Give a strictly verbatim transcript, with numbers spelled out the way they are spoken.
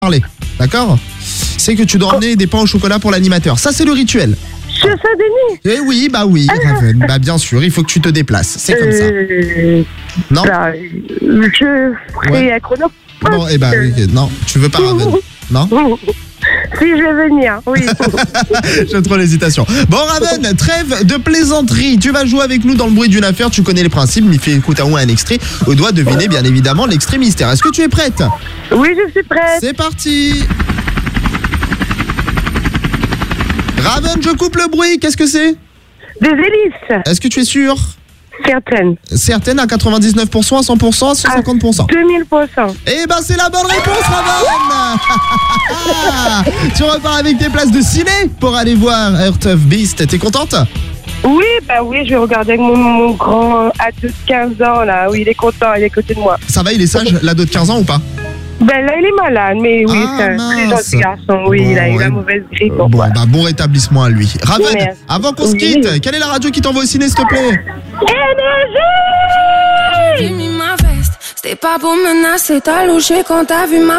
parler, d'accord? C'est que tu dois emmener des pains au chocolat pour l'animateur. Ça, c'est le rituel. Chez Saint-Denis. Eh oui, bah oui, Raven. Bah bien sûr, il faut que tu te déplaces. C'est comme ça. Euh, Non. bah, je ferai Ouais. un chrono. Bon, eh bah oui, non, tu veux pas Raven. Non? Si je vais venir, oui. J'ai trop l'hésitation. Bon Raven, trêve de plaisanterie. Tu vas jouer avec nous dans le bruit d'une affaire. Tu connais les principes. Il fait écouter un extrait. On doit deviner bien évidemment l'extrait mystère. Est-ce que tu es prête? Oui, je suis prête. C'est parti. Raven, je coupe le bruit. Qu'est-ce que c'est? Des hélices. Est-ce que tu es sûre? Certaines. Certaine à quatre-vingt-dix-neuf pour cent, à cent pour cent, à cent cinquante pour cent. deux mille pour cent. Eh ben c'est la bonne réponse, Raven. Tu repars avec tes places de ciné pour aller voir Heart of Beast. T'es contente? Oui, bah oui, je vais regarder avec mon, mon grand ado de quinze ans, là. Oui, il est content, il est à côté de moi. Ça va, il est sage, l'ado de quinze ans ou pas? Ben là, il est malade, mais oui, Ah, c'est un très mince. gentil garçon. Oui, Bon, il a eu ouais. la mauvaise grippe. Bon, Bon, voilà. bah bon rétablissement à lui. Raven, Merci. avant qu'on se Oui. quitte, quelle est la radio qui t'envoie au ciné, s'il te plaît? Énergie! J'ai mis ma veste, c'était pas pour menacer, t'as louché quand t'as vu ma